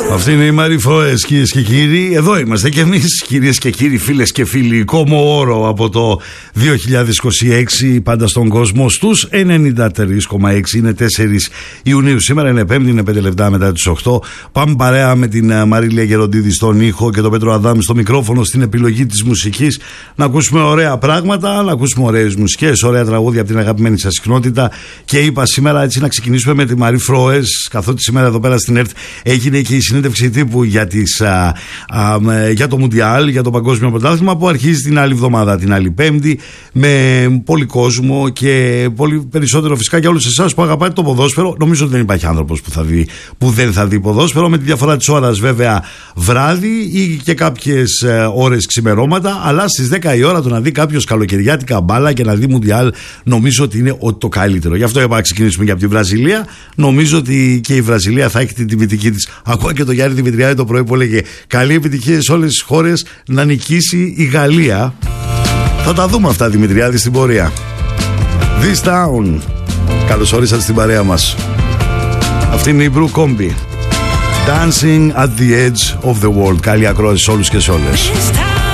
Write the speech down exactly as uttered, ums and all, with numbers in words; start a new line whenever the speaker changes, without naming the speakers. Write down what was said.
Αυτή είναι η Μαρή Φροές, κυρίες και κύριοι. Εδώ είμαστε και εμείς, κυρίες και κύριοι, φίλες και φίλοι. Κόμο όρο από το δύο χιλιάδες είκοσι έξι, πάντα στον κόσμο, στους ενενήντα τρία κόμμα έξι. Είναι τέσσερις Ιουνίου σήμερα, είναι Πέμπτη, είναι πέντε λεπτά μετά τις οκτώ. Πάμε παρέα με την Μαρίλια Γεροντίδη στον ήχο και τον Πέτρο Αδάμη στο μικρόφωνο, στην επιλογή της μουσικής. Να ακούσουμε ωραία πράγματα, να ακούσουμε ωραίες μουσικές, ωραία τραγούδια από την αγαπημένη σας συχνότητα. Και είπα σήμερα έτσι να ξεκινήσουμε με τη Μαρή Φροές, καθότι σήμερα εδώ πέρα στην ΕΡΤ έγινε και η συνέντευξη τύπου για, τις, α, α, για το Μουντιάλ, για το Παγκόσμιο Πρωτάθλημα, που αρχίζει την άλλη εβδομάδα, την άλλη Πέμπτη, με πολύ κόσμο και πολύ περισσότερο φυσικά για όλους εσάς που αγαπάτε το ποδόσφαιρο. Νομίζω ότι δεν υπάρχει άνθρωπος που, θα δει, που δεν θα δει ποδόσφαιρο, με τη διαφορά της ώρας βέβαια βράδυ ή και κάποιες ε, ώρες ξημερώματα, αλλά στις δέκα η ώρα το να δει κάποιος καλοκαιριάτικα μπάλα και να δει Μουντιάλ, νομίζω ότι είναι το καλύτερο. Γι' αυτό είπα να ξεκινήσουμε και από τη Βραζιλία. Νομίζω ότι και η Βραζιλία θα έχει την τιμητική της. Ακούω και το Γιάννη Δημητριάδη το πρωί που έλεγε καλή επιτυχία σε όλες τις χώρες να νικήσει η Γαλλία. Θα τα δούμε αυτά, Δημητριάδη, στην πορεία. This Town. Καλώς όρισατε στην παρέα μας. Αυτή είναι η Μπρου Κόμπι. Dancing at the edge of the world. Καλή ακρόαση σε όλους και σε όλες.